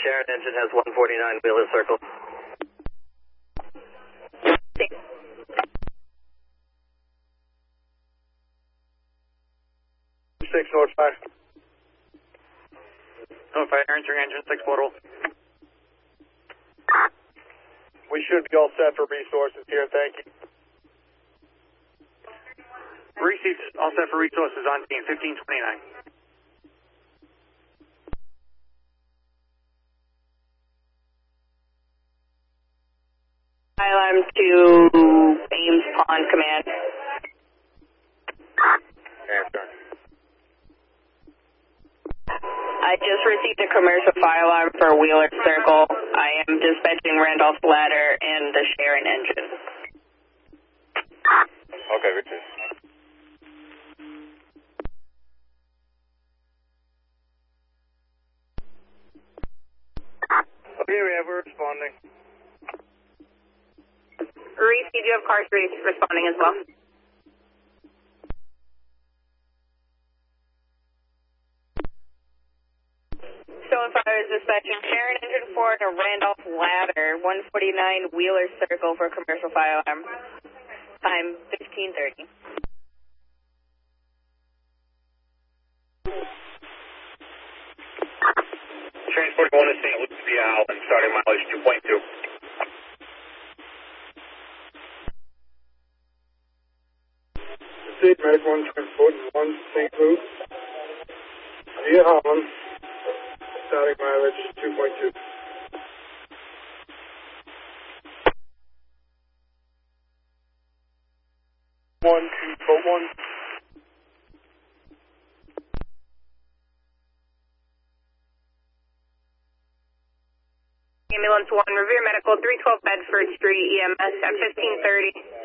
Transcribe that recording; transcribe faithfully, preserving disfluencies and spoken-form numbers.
Sharon engine has one forty-nine Wheeler Circle. Six North Five. North Five, entering engine six portal. We should be all set for resources here, thank you. Received, all set for resources on team, fifteen twenty-nine. Alarm to Ames Pond Command. Answer. I just received a commercial fire alarm for Wheeler Circle. I am dispatching Randolph Ladder and the Sharon engine. Okay, Richard. Okay, we have, we're responding. Reese, do you have car three responding as well? So if I was dispatching Sharon engine four to Randolph Ladder, one forty-nine Wheeler Circle for commercial fire alarm. Time fifteen thirty. Transport going to Saint Louis via Allen, starting mileage two point two. State Medic one Transport one Saint Louis via Holland, starting mileage two point two. One, two, four, one. Ambulance one, Revere Medical, three twelve Bedford Street, E M S at fifteen thirty.